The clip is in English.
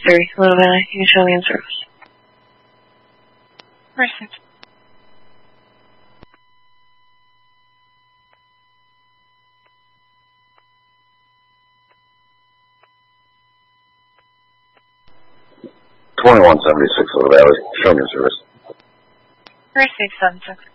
3, Little Valley. You can show me in service. Received. $21.76 Little Valley. Show me in service. Received 76.